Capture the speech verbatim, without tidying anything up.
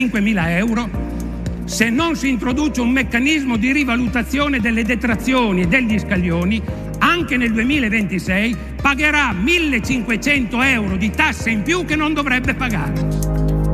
cinquemila euro, se non si introduce un meccanismo di rivalutazione delle detrazioni e degli scaglioni, anche nel duemilaventisei pagherà millecinquecento euro di tasse in più che non dovrebbe pagare.